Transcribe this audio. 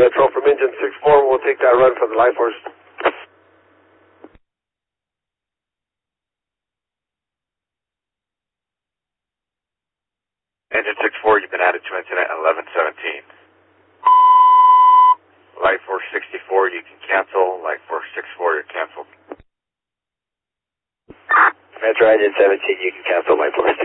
Metro from engine 6-4, we'll take that run for the Life Force. Engine 6-4, you've been added to incident 1117. Life Force 64, you can cancel. Life Force 64, you're canceled. Metro engine 17, you can cancel Life Force.